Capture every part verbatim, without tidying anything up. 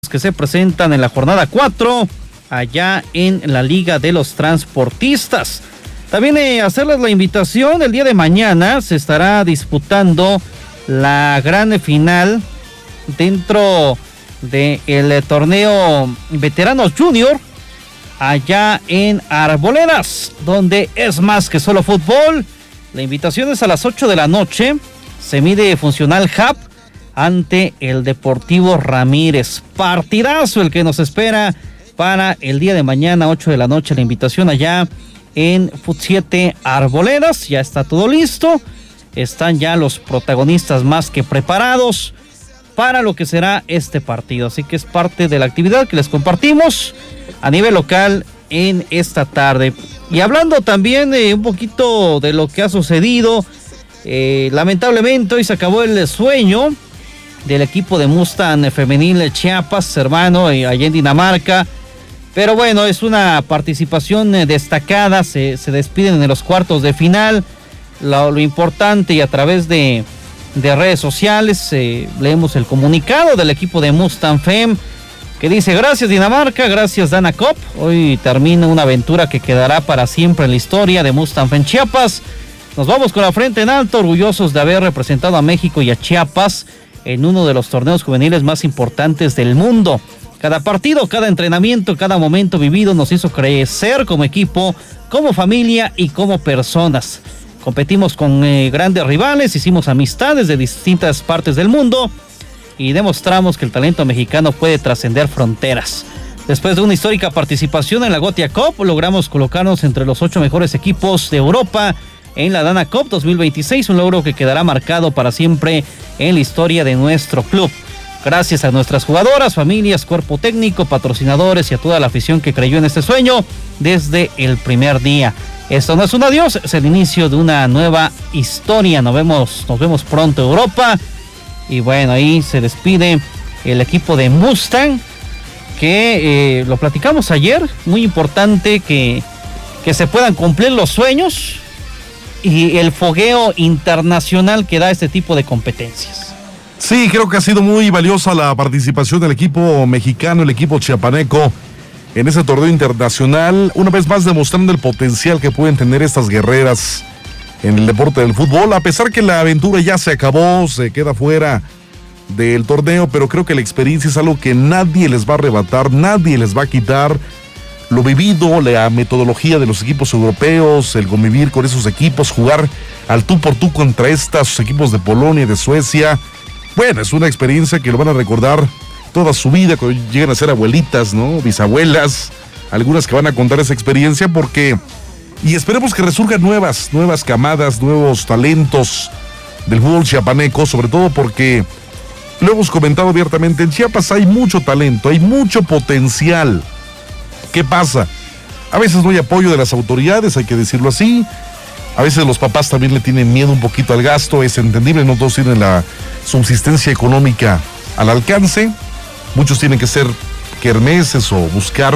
que se presentan en la jornada cuatro allá en la Liga de los Transportistas. También eh, hacerles la invitación, el día de mañana se estará disputando la gran final dentro del de torneo Veteranos Junior allá en Arboledas, donde es más que solo fútbol. La invitación es a las ocho de la noche, se mide Funcional Hub ante el Deportivo Ramírez. Partidazo el que nos espera para el día de mañana, ocho de la noche, la invitación allá en Fut siete Arboledas. Ya está todo listo, están ya los protagonistas más que preparados para lo que será este partido, así que es parte de la actividad que les compartimos a nivel local en esta tarde. Y hablando también eh, un poquito de lo que ha sucedido, eh, lamentablemente hoy se acabó el sueño del equipo de Mustang Femenil Chiapas, hermano, allá en Dinamarca. Pero bueno, es una participación destacada, se, se despiden en los cuartos de final. Lo, lo importante, y a través de, de redes sociales, eh, leemos el comunicado del equipo de Mustang Fem, que dice: gracias Dinamarca, gracias Dana Cop. Hoy termina una aventura que quedará para siempre en la historia de Mustang Fem Chiapas. Nos vamos con la frente en alto, orgullosos de haber representado a México y a Chiapas en uno de los torneos juveniles más importantes del mundo. Cada partido, cada entrenamiento, cada momento vivido nos hizo crecer como equipo, como familia y como personas. Competimos con eh, grandes rivales, hicimos amistades de distintas partes del mundo y demostramos que el talento mexicano puede trascender fronteras. Después de una histórica participación en la Gothia Cup, logramos colocarnos entre los ocho mejores equipos de Europa en la Dana Cup dos mil veintiséis, un logro que quedará marcado para siempre en la historia de nuestro club. Gracias a nuestras jugadoras, familias, cuerpo técnico, patrocinadores y a toda la afición que creyó en este sueño desde el primer día. Esto no es un adiós, es el inicio de una nueva historia. Nos vemos, nos vemos pronto en Europa. Y bueno, ahí se despide el equipo de Mustang, que eh, lo platicamos ayer. Muy importante que, que se puedan cumplir los sueños y el fogueo internacional que da este tipo de competencias. Sí, creo que ha sido muy valiosa la participación del equipo mexicano, el equipo chiapaneco, en ese torneo internacional, una vez más demostrando el potencial que pueden tener estas guerreras en el deporte del fútbol, a pesar que la aventura ya se acabó, se queda fuera del torneo, pero creo que la experiencia es algo que nadie les va a arrebatar, nadie les va a quitar. Lo vivido, la metodología de los equipos europeos, el convivir con esos equipos, jugar al tú por tú contra estos equipos de Polonia y de Suecia. Bueno, es una experiencia que lo van a recordar toda su vida cuando lleguen a ser abuelitas, ¿no? Bisabuelas, algunas que van a contar esa experiencia porque... Y esperemos que resurjan nuevas, nuevas camadas, nuevos talentos del fútbol chiapaneco, sobre todo porque, lo hemos comentado abiertamente, en Chiapas hay mucho talento, hay mucho potencial. ¿Qué pasa? A veces no hay apoyo de las autoridades, hay que decirlo así. A veces los papás también le tienen miedo un poquito al gasto, es entendible, no todos tienen la subsistencia económica al alcance. Muchos tienen que ser kermeses o buscar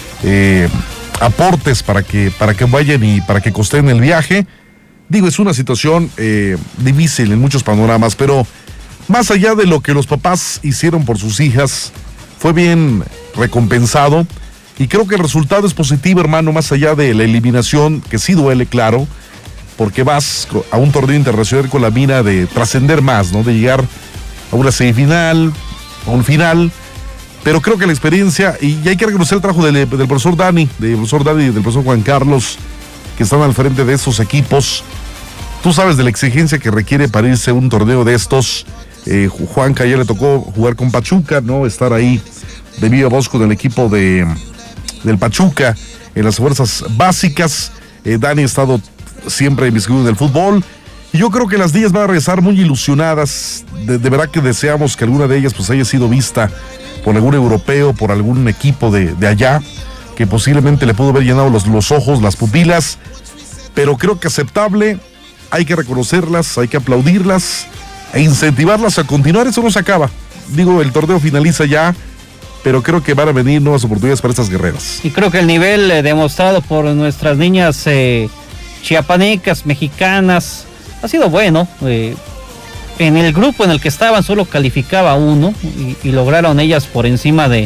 eh, aportes para que, para que vayan y para que costeen el viaje. Digo, es una situación eh, difícil en muchos panoramas, pero más allá de lo que los papás hicieron por sus hijas, fue bien recompensado. Y creo que el resultado es positivo, hermano, más allá de la eliminación, que sí duele, claro, porque vas a un torneo internacional con la mira de trascender más, ¿no? De llegar a una semifinal, a un final. Pero creo que la experiencia, y hay que reconocer el trabajo del, del profesor Dani, del profesor Dani y del profesor Juan Carlos, que están al frente de estos equipos. Tú sabes de la exigencia que requiere para irse a un torneo de estos. Eh, Juanca ayer le tocó jugar con Pachuca, ¿no? Estar ahí de viva voz con el equipo de... del Pachuca en las fuerzas básicas. eh, Dani ha estado siempre inmiscuido en el fútbol y yo creo que las niñas van a regresar muy ilusionadas. De, de verdad que deseamos que alguna de ellas pues haya sido vista por algún europeo, por algún equipo de, de allá, que posiblemente le pudo haber llenado los, los ojos, las pupilas, pero creo que aceptable. Hay que reconocerlas, hay que aplaudirlas e incentivarlas a continuar. Eso no se acaba, digo, el torneo finaliza ya, pero creo que van a venir nuevas oportunidades para estas guerreras. Y creo que el nivel eh, demostrado por nuestras niñas eh, chiapanecas, mexicanas, ha sido bueno. Eh, en el grupo en el que estaban solo calificaba uno y, y lograron ellas por encima de,